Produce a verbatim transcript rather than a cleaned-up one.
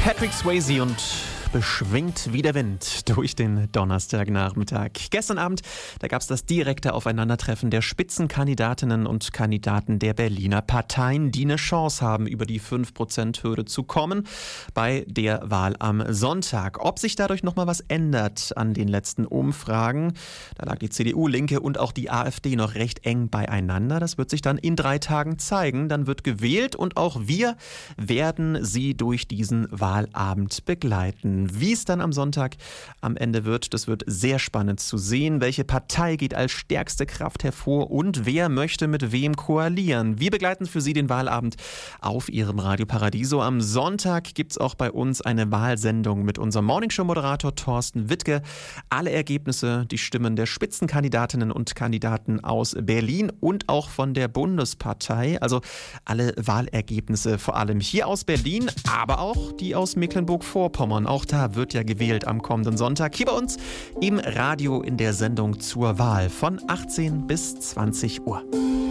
Patrick Swayze und beschwingt wie der Wind durch den Donnerstagnachmittag. Gestern Abend, da gab es das direkte Aufeinandertreffen der Spitzenkandidatinnen und Kandidaten der Berliner Parteien, die eine Chance haben, über die fünf Prozent Hürde zu kommen bei der Wahl am Sonntag. Ob sich dadurch nochmal was ändert an den letzten Umfragen, da lag die C D U, Linke und auch die AfD noch recht eng beieinander. Das wird sich dann in drei Tagen zeigen. Dann wird gewählt und auch wir werden Sie durch diesen Wahlabend begleiten. Wie es dann am Sonntag am Ende wird, das wird sehr spannend zu sehen. Welche Partei geht als stärkste Kraft hervor und wer möchte mit wem koalieren? Wir begleiten für Sie den Wahlabend auf Ihrem Radio Paradiso. Am Sonntag gibt es auch bei uns eine Wahlsendung mit unserem Morningshow-Moderator Thorsten Wittke. Alle Ergebnisse, die Stimmen der Spitzenkandidatinnen und Kandidaten aus Berlin und auch von der Bundespartei. Also alle Wahlergebnisse vor allem hier aus Berlin, aber auch die aus Mecklenburg-Vorpommern. Auch da wird ja gewählt am kommenden Sonntag hier bei uns im Radio in der Sendung zur Wahl von achtzehn bis zwanzig Uhr.